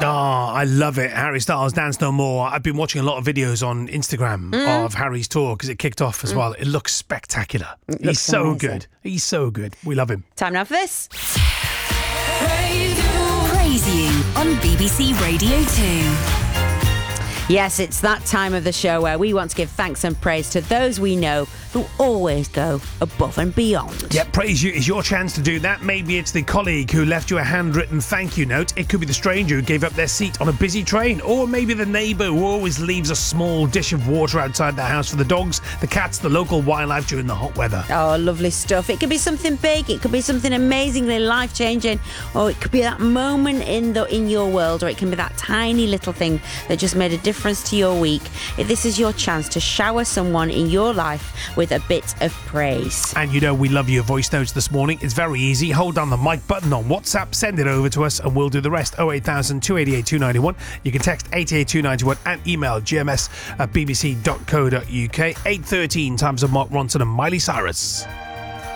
Oh, I love it. Harry Styles, Dance No More. I've been watching a lot of videos on Instagram of Harry's tour because it kicked off as well. It looks spectacular. He's so amazing. good. He's so good. We love him. Time now for this. Praise You on BBC Radio 2. Yes, it's that time of the show where we want to give thanks and praise to those we know who always go above and beyond. Yeah, Praise You is your chance to do that. Maybe it's the colleague who left you a handwritten thank you note. It could be the stranger who gave up their seat on a busy train. Or maybe the neighbour who always leaves a small dish of water outside their house for the dogs, the cats, the local wildlife during the hot weather. Oh, lovely stuff. It could be something big, it could be something amazingly life-changing, or it could be that moment in your world, or it can be that tiny little thing that just made a difference to your week. This is your chance to shower someone in your life with a bit of praise. And you know we love your voice notes this morning. It's very easy. Hold down the mic button on WhatsApp, send it over to us, and we'll do the rest. 08000 288 291. You can text 88291 and email gms@bbc.co.uk. 8:13 times of Mark Ronson and Miley Cyrus.